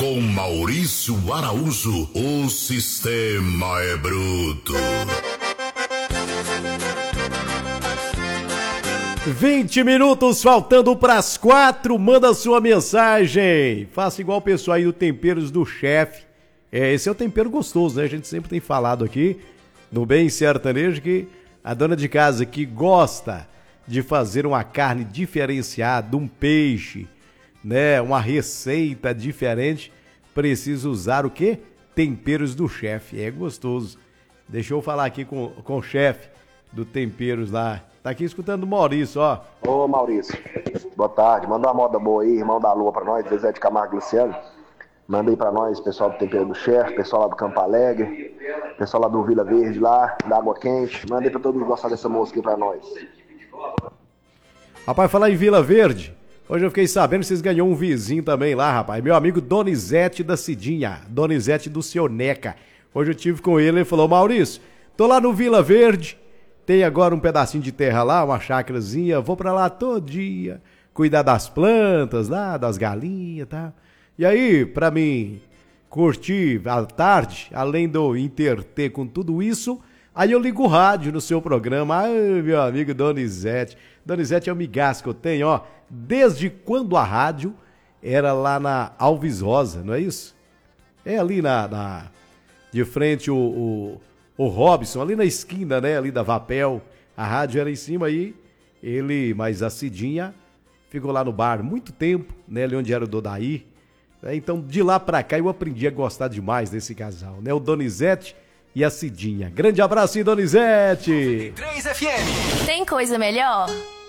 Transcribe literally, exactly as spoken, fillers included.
com Maurício Araújo, o sistema é bruto. vinte minutos faltando para as quatro, manda sua mensagem. Faça igual o pessoal aí do Temperos do Chefe. É, esse é o tempero gostoso, né? A gente sempre tem falado aqui no Bem Sertanejo que a dona de casa que gosta de fazer uma carne diferenciada, um peixe, né? Uma receita diferente, precisa usar o quê? Temperos do Chefe. É gostoso. Deixa eu falar aqui com, com o chefe do Temperos lá. Tá aqui escutando o Maurício, ó. Ô Maurício, boa tarde. Manda uma moda boa aí, irmão da Lua pra nós, Zezé de Camargo Luciano. Manda aí pra nós, pessoal do Tempero do Chefe, pessoal lá do Campo Alegre, pessoal lá do Vila Verde lá, da Água Quente. Manda aí pra todo mundo gostar dessa música aí pra nós. Rapaz, falar em Vila Verde, hoje eu fiquei sabendo que vocês ganhou um vizinho também lá, rapaz. Meu amigo Donizete da Cidinha, Donizete do Seu Neca. Hoje eu tive com ele, ele falou, Maurício, tô lá no Vila Verde, tem agora um pedacinho de terra lá, uma chácarazinha, vou pra lá todo dia, cuidar das plantas lá, das galinhas e tá? tal. E aí, pra mim curtir à tarde, além do interter com tudo isso, aí eu ligo o rádio no seu programa. Ai, meu amigo Donizete. Donizete é o migasco que eu tenho, ó. Desde quando a rádio era lá na Alves Rosa, não é isso? É ali na... na de frente o, o, o Robson, ali na esquina, né? Ali da Vapel. A rádio era em cima aí. Ele, mas a Cidinha ficou lá no bar muito tempo, né? Ali onde era o Dodaí. Então, de lá pra cá, eu aprendi a gostar demais desse casal, né? O Donizete e a Cidinha. Grande abraço, Donizete! três F M. Tem coisa melhor?